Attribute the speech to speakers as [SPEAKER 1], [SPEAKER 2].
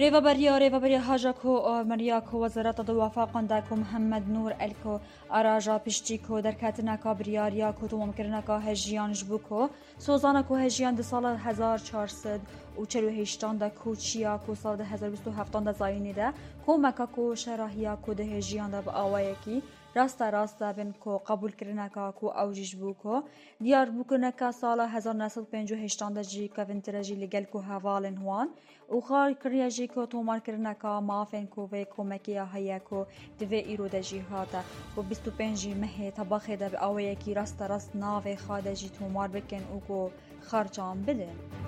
[SPEAKER 1] ریوبریا هاجاکو مریاکو وزارت دوافع قنداکو محمد نور الکو اراجا پشتیکو در کتنکا بریاریاکو تو ممکنکا هجیان جبوکو سوزانکو هجیان ده سال 1400 و 48 ده کوچیاکو سال 2027 ده زاینی ده کومکاکو شراحیاکو ده هجیان ده با آوایکی راست بن کو قبول کرنکا کو اوجش بوکو دیار بوکنکا سال 1958 ده جی کونترجی لگل کو حوالن هوان و خار کریاجی کو تومار کرنکا مافن کو و کومکیا هيا کو دوی ایرو ده جی هاتا و 25 مه طبخه ده به اوایکی راست ناو خادجی تومار بکن او کو خرجان بده